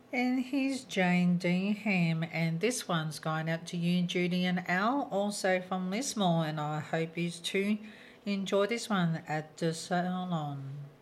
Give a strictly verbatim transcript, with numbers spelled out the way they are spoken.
And here's Jane D. Ham, and this one's going out to you, Judy and Al, also from Lismore, and I hope you too enjoy this one at the salon.